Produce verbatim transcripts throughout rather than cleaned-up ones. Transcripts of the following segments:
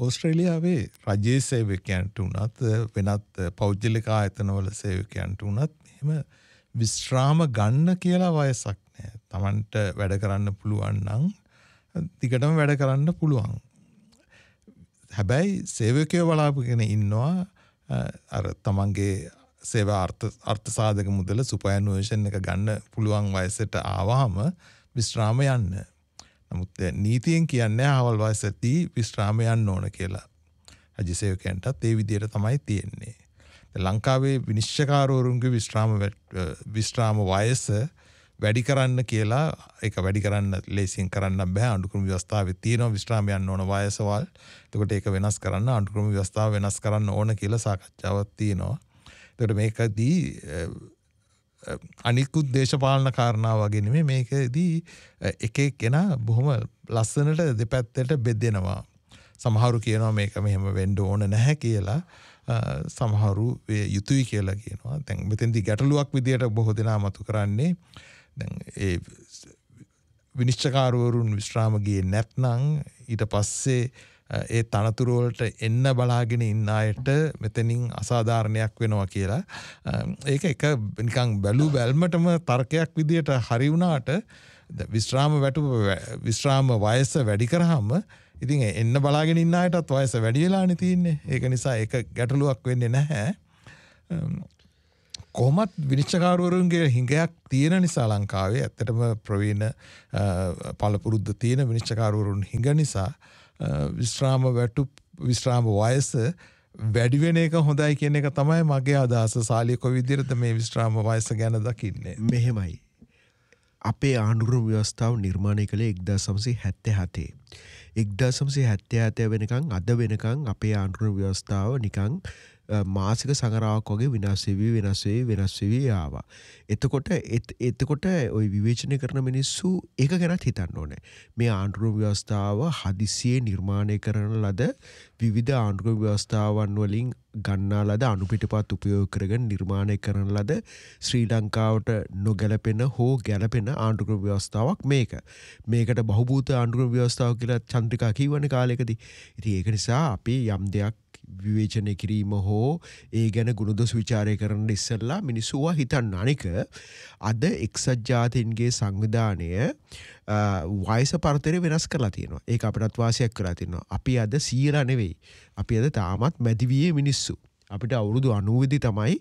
ඕස්ට්‍රේලියාවේ රජයේ සේවකයන්ට උනත් වෙනත් පෞද්ගලික ආයතනවල සේවකයන්ට උනත් එහෙම විශ්‍රාම ගන්න කියලා වයසක් නැහැ. Tamanට වැඩ කරන්න පුළුවන් නම් ටිකටම වැඩ කරන්න පුළුවන්. හැබැයි සේවකයෝ බලාපොගෙන ඉන්නවා අර තමන්ගේ සේවා අර්ථ අර්ථ සාධක මුදල සුපර්ඇනුවේෂන් එක ගන්න පුළුවන් වයසට ආවහම විශ්‍රාම යන්න. නමුත් නීතියෙන් කියන්නේ ආවල් වයසදී විශ්‍රාම යන්න ඕන කියලා. රජ සේවකයන්ටත් ඒ විදිහට තමයි තියෙන්නේ. ලංකාවේ විනිශ්චයකාරවරුන්ගේ විශ්‍රාම විශ්‍රාම වයස වැඩි කරන්න කියලා ඒක වැඩි කරන්න ලේසියෙන් කරන්න බෑ. අනුක්‍රම ව්‍යවස්ථාවේ තියෙන විශ්‍රාම යන්න ඕන වයසවල්. එතකොට ඒක වෙනස් කරන්න අනුක්‍රම ව්‍යවස්ථාව වෙනස් කරන්න ඕන කියලා සාකච්ඡාවක් තියෙනවා. එතකොට මේකදී අනිකුත් දේශපාලන කාරණා වගේ නෙමෙයි මේකදී එක එක්කෙනා බොහොම ලස්සනට දෙපැත්තට බෙදෙනවා. සමහරු කියනවා මේක මෙහෙම වෙන්න ඕන නැහැ කියලා. සමහරු යුතුයි කියලා කියනවා. දැන් මෙතෙන්දී ගැටලුවක් විදියට බොහෝ දෙනා මතු කරන්නේ දැන් ඒ විනිශ්චයකාරවරුන් විශ්‍රාම ගියේ නැත්නම් ඊට පස්සේ ඒ තනතුරු වලට එන්න බලාගෙන ඉන්න අයට මෙතනින් අසාධාරණයක් වෙනවා කියලා. ඒක එක නිකන් බැලු බැල්මටම තර්කයක් විදියට හරි වුණාට විශ්‍රාම වැටුප විශ්‍රාම වයස වැඩි කරාම ඉතින් එන්න බලාගෙන ඉන්න අයටත් වයස වැඩි වෙලානේ තියෙන්නේ. ඒක නිසා ඒක ගැටලුවක් වෙන්නේ නැහැ. කොහොමත් විනිශ්චයකාරවරුන්ගේ හිඟයක් තියෙන නිසා ලංකාවේ ඇත්තටම ප්‍රවීණ පළපුරුද්ද තියෙන විනිශ්චයකාරවරුන් හිඟ නිසා විශ්‍රාම වැටුප් විශ්‍රාම වයස වැඩි වෙන එක හොඳයි කියන එක තමයි මගේ අදහස. සාලිය කොයි විදිහටද මේ විශ්‍රාම වයස ගැන දකින්නේ? මෙහෙමයි. අපේ ආණ්ඩුක්‍රම ව්‍යවස්ථාව නිර්මාණය කළේ එක්දාස් නවසිය හැත්තෑ හතේ. එක්දාස් නවසිය හැත්තෑ හත වෙනකන් අද වෙනකන් අපේ ආණ්ඩුක්‍රම ව්‍යවස්ථාව නිකන් මාසික සංගරාවක් වගේ විනාශ වෙවි වෙනස් වෙවි වෙනස් වෙවි ආවා. එතකොට එතකොට ওই විවේචනය කරන මිනිස්සු ඒක ගැනත් හිතන්න ඕනේ. මේ ආණ්ඩුක්‍රම ව්‍යවස්ථාව හදිසියේ නිර්මාණය කරන ලද විවිධ ආණ්ඩුක්‍රම ව්‍යවස්ථාවන් වලින් ගන්නා ලද අනුපිටපත් උපයෝග කරගෙන නිර්මාණය කරන ලද ශ්‍රී ලංකාවට නොගැලපෙන හෝ ගැලපෙන ආණ්ඩුක්‍රම ව්‍යවස්ථාවක් මේක. මේකට බහුභූත ආණ්ඩුක්‍රම ව්‍යවස්ථාව කියලා චන්ද්‍රිකා කියවනේ කාලෙකදී. ඉතින් ඒක නිසා අපි යම් දෙයක් විවේචනය කිරීම හෝ ඒ ගැන ගුණදොස් විචාරය කරන්න ඉස්සෙල්ලා මිනිස්සුවා හිතන්න. අනික අද එක්සත් ජාතීන්ගේ සංවිධානය වයස පරතරය වෙනස් කරලා තියෙනවා. ඒක අපිටත් වාසියක් කරලා තියෙනවා. අපි අද සීයලා නෙවෙයි. අපි අද තාමත් මැදිවියේ මිනිස්සු. අපිට අවුරුදු අනූවේදී තමයි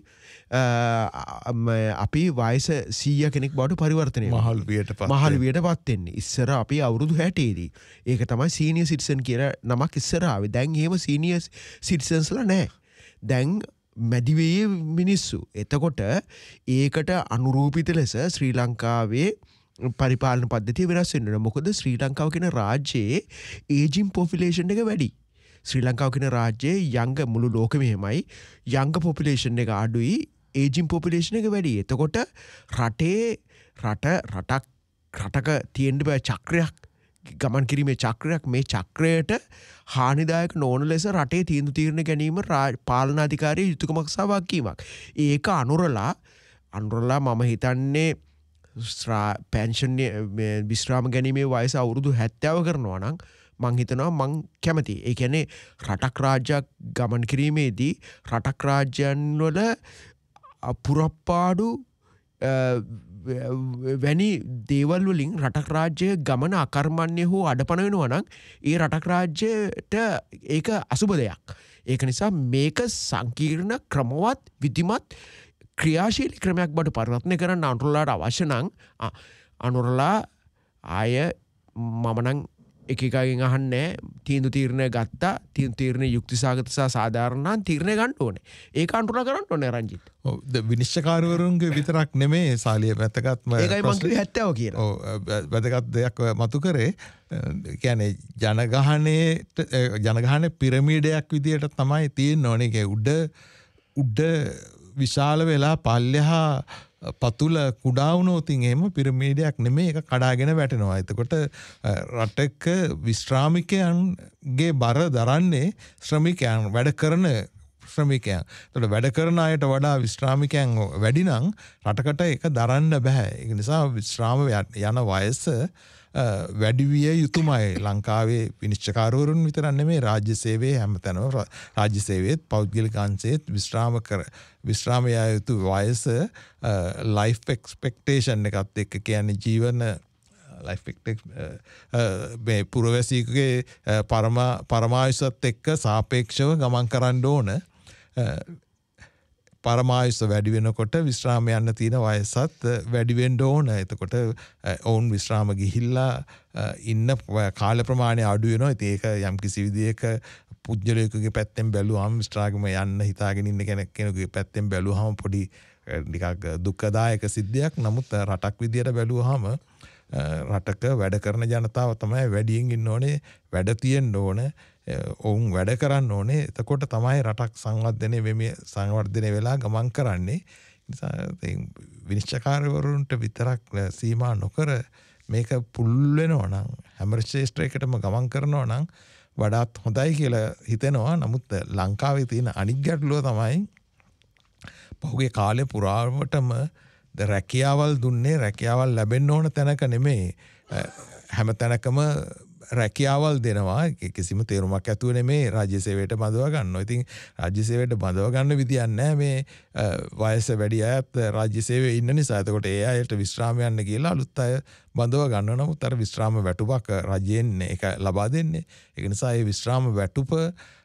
අපි වයස සීය කෙනෙක් බවට පරිවර්තනය වෙන්නේ. මහලු වියටපත් මහලු වියටපත් වෙන්නේ. ඉස්සර අපි අවුරුදු හැටේදී. ඒක තමයි සීනියර් සිටිසන් කියලා නමක් ඉස්සර ආවේ. දැන් එහෙම සීනියර් සිටිසන්ස්ලා නැහැ. දැන් මැදිවියේ මිනිස්සු. එතකොට ඒකට අනුරූපිත ලෙස ශ්‍රී ලංකාවේ පරිපාලන පද්ධතිය වෙනස් වෙනවා. මොකද ශ්‍රී ලංකාව කියන රාජ්‍යයේ ඒජින් පොපියුලේෂන් එක වැඩි. ශ්‍රී ලංකාව කියන රාජ්‍යයේ යංග මුළු ලෝකෙම එහෙමයි. යංග පොපියුලේෂන් එක අඩුයි, ඒජින් පොපියුලේෂන් එක වැඩි. එතකොට රටේ රට රටක් රටක තියෙන්න බෑ චක්‍රයක් ගමන් කිරීමේ චක්‍රයක්. මේ චක්‍රයට හානිදායක නොවන ලෙස රටේ තීන්දුව තීරණ ගැනීම පාලනාධිකාරියේ යුතුයකමක් සහ වගකීමක්. ඒක අනුරලා අනුරලා මම හිතන්නේ පෙන්ෂන් විශ්‍රාම ගැනීමේ වයස අවුරුදු හැත්තෑව කරනවා නම් මං හිතනවා මං කැමති. ඒ කියන්නේ රටක් රාජ්‍යයක් ගමන් කිරීමේදී රටක් රාජ්‍යයන් වල පුරප්පාඩු වැනි දේවල් වලින් රටක් රාජ්‍ය ගමන අකර්මණ්‍ය හෝ අඩපණ වෙනවා නම් ඒ රටක් රාජ්‍යයට ඒක අසුබ දෙයක්. ඒක නිසා මේක සංකීර්ණ ක්‍රමවත් විධිමත් ක්‍රියාශීලී ක්‍රමයක් බවට පරිවර්තනය කරන්න අනුරලාට අවශ්‍ය නම් අනුරලා ආය මම නම් එක එකකින් අහන්නේ තීන්දුව තීරණය ගත්තා. තීන්දුව තීරණය යුක්තිසහගත සහ සාධාරණ නම් තීරණය ගන්න ඕනේ. ඒක අනුරලා කරන්න ඕනේ රංජිත්. ඔව් විනිශ්චයකාරවරුන්ගේ විතරක් නෙමෙයි සාලිය වැදගත්ම. ඒකයි මං කිව්වේ හැත්තෑව කියලා. ඔව් වැදගත් දෙයක් මතු කරේ. කියන්නේ ජනගහනයේට ජනගහනයේ පිරමීඩයක් විදියට තමයි තියෙන්න ඕනේ. ඒක උඩ උඩ විශාල වෙලා පල්ලෙහා පතුල කුඩා වුණොතින් එහෙම පිරමීඩයක් නෙමෙයි ඒක කඩාගෙන වැටෙනවා. එතකොට රටක විශ්‍රාමිකයන්ගේ බර දරන්නේ ශ්‍රමිකයන් වැඩ කරන ශ්‍රමිකයන්. එතකොට වැඩ කරන අයට වඩා විශ්‍රාමිකයන් වැඩි නම් රටකට ඒක දරන්න බෑ. ඒ නිසා විශ්‍රාම යන වයස වැඩිවිය යුතුමයි. ලංකාවේ විනිශ්චකාරවරුන් විතරක් නෙමෙයි රාජ්‍ය සේවයේ හැමතැනම රාජ්‍ය සේවයේත් පෞද්ගලික අංශයේත් විශ්‍රාම කර විශ්‍රාම යා යුතු වයස ලයිෆ් එක්ස්පෙක්ටේෂන් එකත් එක්ක කියන්නේ ජීවන මේ පුරවැසියකගේ පරමායුෂත් එක්ක සාපේක්ෂව ගමන් කරන්න ඕන. පරමායුෂ වැඩි වෙනකොට විශ්‍රාම යන්න තියෙන වයසත් වැඩි වෙන්න ඕන. එතකොට ඔවුන් විශ්‍රාම ගිහිල්ලා ඉන්න කාල ප්‍රමාණය අඩු වෙනවා. ඉතින් ඒක යම් කිසි විදියක පුද්ගලයෙකුගේ පැත්තෙන් බැලුවාම විශ්‍රාම යන්න හිතාගෙන ඉන්න කෙනෙකුගේ පැත්තෙන් බැලුවාම පොඩි ටිකක් දුක්ඛදායක සිද්ධියක්. නමුත් රටක් විදියට බැලුවාම රටක වැඩ කරන ජනතාව තමයි වැඩියෙන් ඉන්න ඕනේ. වැඩ තියෙන්න ඕනේ. ඔවුන් වැඩ කරන්න ඕනේ. එතකොට තමයි රටක් සංවර්ධනය වෙමි සංවර්ධනය වෙලා ගමන් කරන්නේ. නිසා විනිශ්චයකාරවරුන්ට විතරක් සීමා නොකර මේක පුළුල් වෙනවා නම් හැම ශ්‍රේෂ්ඨයකටම ගමන් කරනවා නම් වඩාත් හොඳයි කියලා හිතෙනවා. නමුත් ලංකාවේ තියෙන අනිත් ගැටලුව තමයි පහුගිය කාලේ පුරාවටම රැකියාවල් දුන්නේ රැකියාවල් ලැබෙන්න ඕන තැනක නෙමෙයි. හැම තැනකම රැකියාවල් දෙනවා. කිසිම තේරුමක් ඇතුව නෙමෙයි රාජ්‍ය සේවයට බඳව ගන්නවා. ඉතින් රාජ්‍ය සේවයට බඳව ගන්න විදියක් නැහැ. මේ වයස වැඩි අයත් රාජ්‍ය සේවයේ ඉන්න නිසා. එතකොට ඒ අයට විශ්‍රාම යන්න කියලා අලුත් අය බඳව ගන්නවා. නමුත් අර විශ්‍රාම වැටුපක් රජයෙන් ඒක ලබා දෙන්නේ. ඒක නිසා මේ විශ්‍රාම වැටුප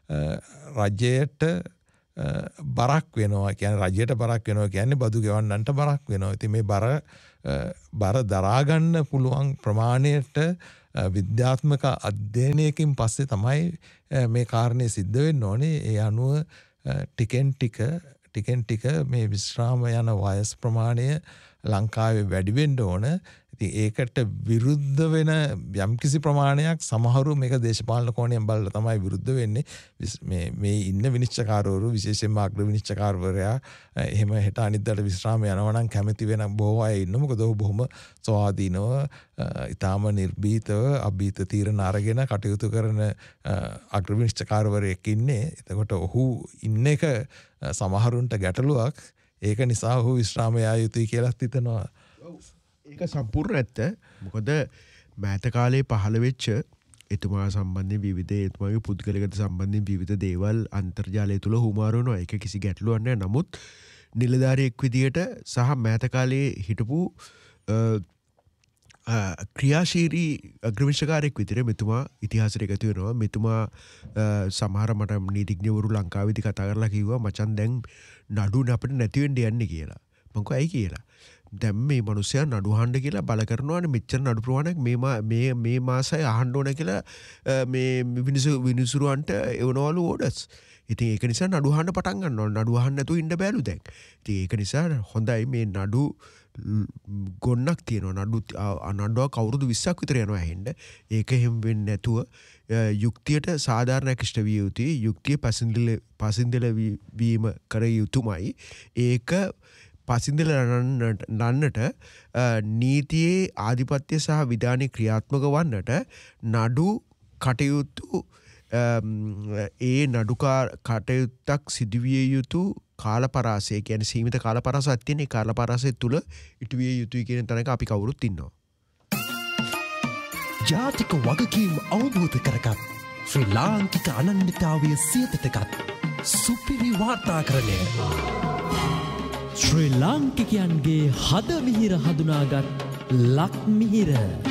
රජයට බරක් වෙනවා. කියන්නේ රජයට බරක් වෙනවා කියන්නේ බදු ගෙවන්නන්ට බරක් වෙනවා. ඉතින් මේ බර බර දරා ගන්න පුළුවන් ප්‍රමාණයට විද්‍යාත්මක අධ්‍යයනයකින් පස්සේ තමයි මේ කාරණේ සිද්ධ වෙන්න ඕනේ. ඒ අනුව ටිකෙන් ටික ටිකෙන් ටික මේ විශ්‍රාම යන වයස් ප්‍රමාණය ලංකාවේ වැඩි වෙන්න ඕන. ඉතින් ඒකට විරුද්ධ වෙන යම්කිසි ප්‍රමාණයක් සමහරු මේක දේශපාලන කෝණයෙන් බලලා තමයි විරුද්ධ වෙන්නේ. මේ මේ ඉන්න විනිශ්චයකාරවරු විශේෂයෙන්ම අග්‍ර විනිශ්චයකාරවරයා එහෙම හෙට අනිද්දාට විශ්‍රාම යනවා නම් කැමති වෙන බොහෝ අය ඉන්න. මොකද ඔහු බොහොම ස්වාධීනව ඊටාම නිර්භීතව අභීත තීරණ අරගෙන කටයුතු කරන අග්‍ර විනිශ්චයකාරවරයෙක් ඉන්නේ. එතකොට ඔහු ඉන්න එක සමහරුන්ට ගැටලුවක්. ඒක නිසා ඔහු විශ්‍රාම යා යුතුයි කියලා හිතනවා. ඒක සම්පූර්ණ ඇත්ත. මොකද මෑත කාලේ පහළ වෙච්ච එතුමා සම්බන්ධයෙන් විවිධ එතුමාගේ පුද්ගලිකත සම්බන්ධයෙන් විවිධ දේවල් අන්තර්ජාලය තුල හුමාරු වෙනවා. ඒක කිසි ගැටලුවක් නැහැ. නමුත් නිලධාරියෙක් විදියට සහ මෑත කාලේ හිටපු ක්‍රියාශීලී අග්‍රවිනිශ්චයකාරයෙක් විදියට මෙතුමා ඉතිහාසයට එකතු වෙනවා. මෙතුමා සමහර මට නීතිඥවරු ලංකාවේදී කතා කරලා කිව්වා මචන් දැන් නඩුනේ අපිට නැති වෙන්න යන්නේ කියලා. මං කිව්වා ඇයි කියලා. දැන් මේ මිනිස්සයා නඩු අහන්න කියලා බල කරනවානේ මෙච්චර නඩු ප්‍රමාණයක් මේ මේ මේ මාසය අහන්න ඕන කියලා මේ විනිසු විනිසුරුවන්ට එවනවලු ඕඩර්ස්. ඉතින් ඒක නිසා නඩු අහන්න පටන් ගන්නවා. නඩු අහන්න නැතුව ඉන්න බෑලු දැන්. ඉතින් ඒක නිසා හොඳයි මේ නඩු ගොන්නක් තියෙනවා. නඩු නඩුවක් අවුරුදු විස්සක් විතර යනවා ඇහෙන්න. ඒක එහෙම වෙන්නේ නැතුව යුක්තියට සාධාරණයක් ඉෂ්ට විය යුතුයි. යුක්තිය පසින්දල පසින්දල වීම කර යුතුමයි. ඒක පසින්දල නන්නට නීතියේ ආධිපත්‍ය සහ විධානය ක්‍රියාත්මක වන්නට නඩු කටයුතු ඒ නඩුකා කටයුත්තක් සිදුවිය යුතු කාලපරාසය කියන්නේ සීමිත කාලපරාසයක් තියෙන. ඒ කාලපරාසය තුල ඉටුවිය යුතුයි කියන තැනක අපි කවුරුත් ඉන්නවා. ජාතික වගකීම් අවබෝධ කරගත් ශ්‍රී ලාංකික අනන්‍යතාවය සියතටගත් සුපිරි වාර්තාකරණය ශ්‍රී ලාංකිකයන්ගේ හද මිහිර හඳුනාගත් ලක් මිහිර